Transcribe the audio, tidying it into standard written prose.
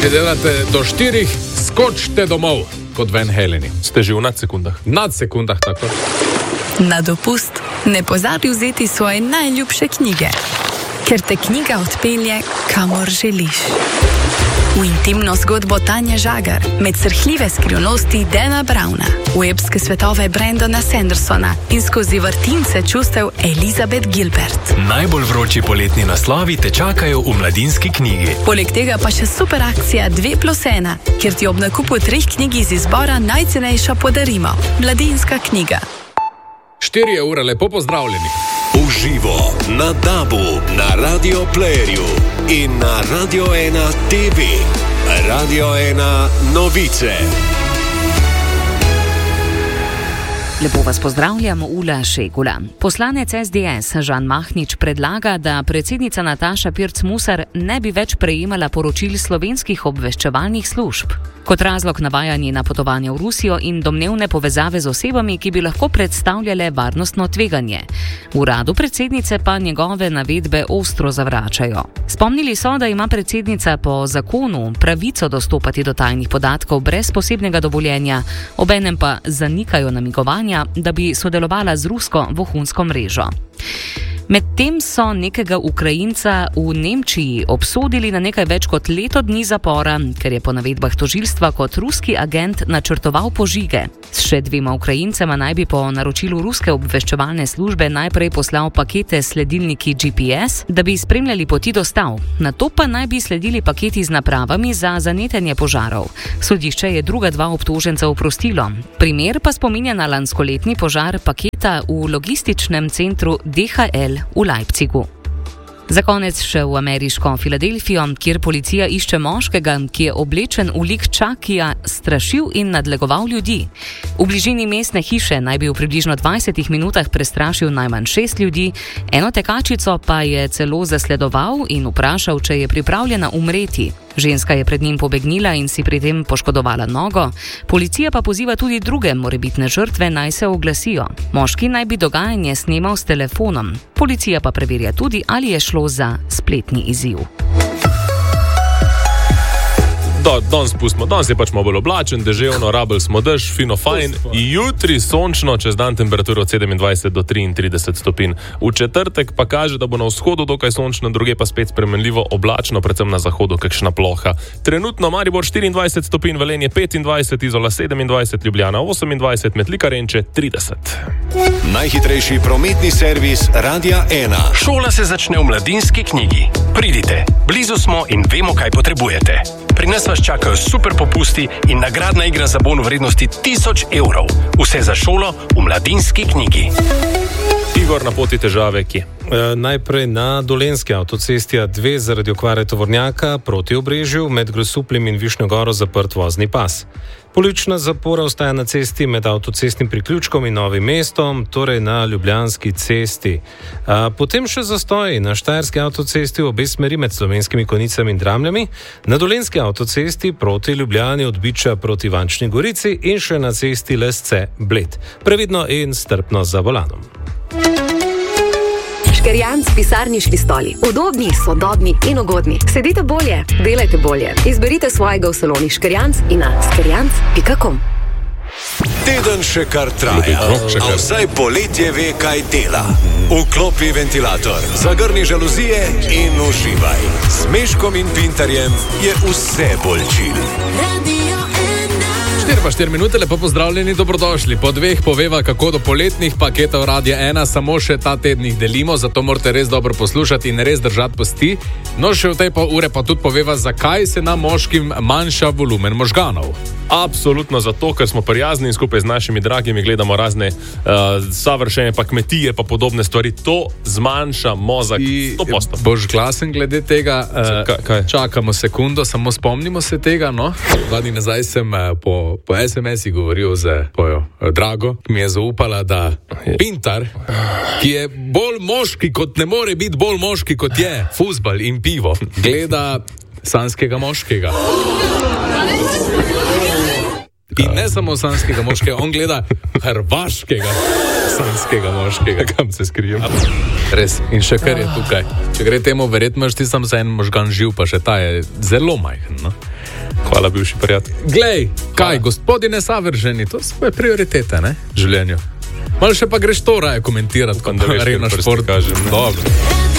Če delate do 4, skočite domov, kot Van Haleni. Ste že v nadsekundah? Nadsekundah, tako. Na dopust ne pozabi vzeti svoje najljubše knjige, ker te knjiga odpelje, kamor želiš. V intimno zgodbo Tanje Žagar, med srhljive skrivnosti Dana Browna, v epske svetove Brandona Sandersona in skozi vrtince čustev Elizabeth Gilbert. Najbolj vroči poletni naslovi te čakajo v Mladinski knjigi. Poleg tega pa še super akcija 2+1, kjer ti ob nakupu 3 knjig iz izbora najcenejša podarimo. Mladinska knjiga. 4 ure, lepo pozdravljeni. Uživo na DAB-u, na Radio Playerju in na Radio 1 TV. Radio 1 novice. Lepo vas pozdravljam, Ula Šegula. Poslanec SDS Žan Mahnič predlaga, da predsednica Nataša Pirc Musar ne bi več prejemala poročil slovenskih obveščevalnih služb. Kot razlog navaja njena potovanja v Rusijo in domnevne povezave z osebami, ki bi lahko predstavljale varnostno tveganje. V uradu predsednice pa njegove navedbe ostro zavračajo. Spomnili so, da ima predsednica po zakonu pravico dostopati do tajnih podatkov brez posebnega dovoljenja, obenem pa zanikajo namigovanja, da bi sodelovala z rusko vohunsko mrežo. Medtem so nekega Ukrajinca v Nemčiji obsodili na nekaj več kot leto dni zapora, ker je po navedbah tožilstva kot ruski agent načrtoval požige. S še 2 Ukrajincema naj bi po naročilu ruske obveščevalne službe najprej poslal pakete s sledilniki GPS, da bi spremljali poti dostav. Nato pa naj bi sledili paketi z napravami za zanetenje požarov. Sodišče je druga 2 obtoženca oprostilo. Primer pa spominja na lanskoletni požar paketa v logističnem centru DHL v Leipzigu. Za konec še v ameriško Filadelfijo, kjer policija išče moškega, ki je oblečen v lik Čakija, strašil in nadlegoval ljudi. V bližini mestne hiše naj bi v približno 20 minutah prestrašil najmanj 6 ljudi, eno tekačico pa je celo zasledoval in vprašal, če je pripravljena umreti. Ženska je pred njim pobegnila in si pri tem poškodovala nogo. Policija pa poziva tudi druge morebitne žrtve, naj se oglasijo. Moški naj bi dogajanje snemal s telefonom. Policija pa preverja tudi, ali je šlo za spletni izziv. Danes pustimo, danes je pač malo bolj oblačen, deževno, rabel smo dež, fino fajn, jutri sončno, čez dan temperatura od 27 do 33 stopinj. V četrtek pa kaže, da bo na vzhodu dokaj sončno, druge pa spet spremenljivo oblačno, predvsem na zahodu kakšna ploha. Trenutno Maribor 24 stopinj, Velenje 25, Izola 27, Ljubljana 28, Metlika Renče 30. Najhitrejši prometni servis Radia 1. Šola se začne v Mladinski knjigi. Pridite, blizu smo in vemo, kaj potrebujete. Pri nas vas čakajo super popusti in nagradna igra za bon v vrednosti 1000 evrov. Vse za šolo v Mladinski knjigi. Igor, na poti težave kje? Najprej na Dolenjski avtocesti A2 zaradi okvare tovornjaka proti Obrežju, med Grosupljem in Višnjo Goro zaprt vozni pas. Polovična zapora ostaja na cesti med avtocestnim priključkom in Novim mestom, torej na Ljubljanski cesti. Potem še zastoj na Štajerski avtocesti v obe smeri med Slovenskimi Konjicami in Dramljami, na Dolenjski avtocesti proti Ljubljani od Biča proti Ivančni Gorici in še na cesti Lesce Bled. Previdno in strpno za volanom. Škerjanc pisarniški stoli. Udobni, sodobni in ugodni. Sedite bolje, delajte bolje. Izberite svojega v saloni Škerjanc in na škerjanc.com. Teden še kar traja, a vsaj poletje ve, kaj dela. Vklopi ventilator, zagrni žaluzije in uživaj. S Meškom in Pintarjem je vse bolj chill. 4 minute, lepo pozdravljeni, dobrodošli. Po 2 poveva, kako do poletnih paketov Radia 1 samo še ta teden jih delimo, zato morate res dobro poslušati in res držati pasti. No, še v tej pol ure pa tudi poveva, zakaj se nam moškim manjša volumen možganov. Absolutno zato, ker smo prijazni in skupaj z našimi dragimi gledamo razne savršene pa kmetije pa podobne stvari. To zmanjša mozak 100%. Boš glasen glede tega? Kaj? Čakamo sekundo, samo spomnimo se tega, no? 2 dni nazaj sem po SMS-i govoril z Drago, ki mi je zaupala, da Pintar, ki je bolj moški, kot ne more biti bolj moški, kot je fuzbal in pivo, gleda sanskega moškega. In ne samo sanskega moškega, on gleda hrvaškega sanskega moškega. Kam se skrijem? Res. In še kar je tukaj. Če gre temu, verjetno ti sam za en možgan živ, pa še ta je zelo majhen. No? Hvala, bivši prijatelj. Glej, kaj, gospodine savrženi, to so svoje prioritete, ne, v življenju. Malo še pa greš to raje komentirati, kot da rejno šport. Dobro.